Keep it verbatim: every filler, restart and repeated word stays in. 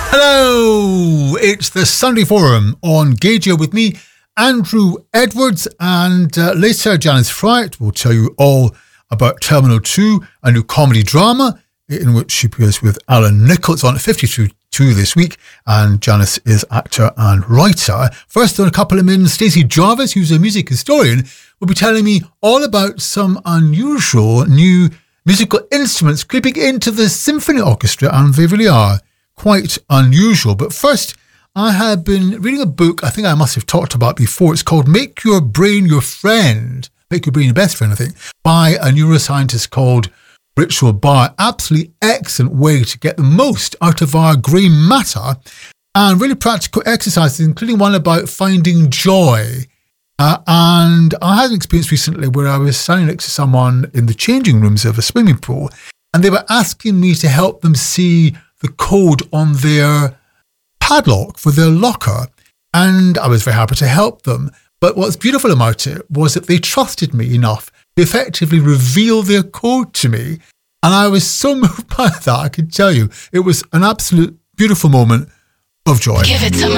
Hello, it's the Sunday Forum on Gaudio with me, Andrew Edwards, and uh, later Janice Fright will tell you all about Terminal two, a new comedy drama in which she appears with Alan Nichols on at fifty-two this week, and Janice is actor and writer. First on a couple of minutes, Stacey Jarvis, who's a music historian, will be telling me all about some unusual new musical instruments creeping into the symphony orchestra, and they really are quite unusual. But first, I have been reading a book I think I must have talked about before. It's called Make Your Brain Your Friend, Make Your Brain Your Best Friend, I think, by a neuroscientist called Ritual Bar. Absolutely excellent way to get the most out of our grey matter, and really practical exercises, including one about finding joy. Uh, and I had an experience recently where I was standing next to someone in the changing rooms of a swimming pool, and they were asking me to help them see the code on their padlock for their locker. And I was very happy to help them. But what's beautiful about it was that they trusted me enough to effectively reveal their code to me. And I was so moved by that, I can tell you. It was an absolute beautiful moment of joy. Give it to me.